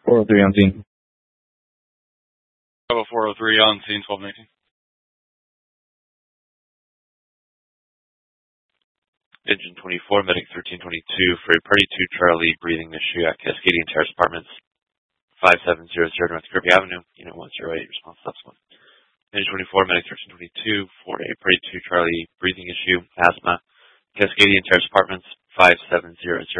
403 on scene. Bravo 403 on scene, 1219. Engine 24, medic 1322 for a party 2 Charlie breathing issue at Cascadian Terrace Apartments, 5700 North Kirby Avenue, Unit 108, response subsequent. Engine 24, medic 1322 for a party 2 Charlie breathing issue, asthma, Cascadian Terrace Apartments, 5700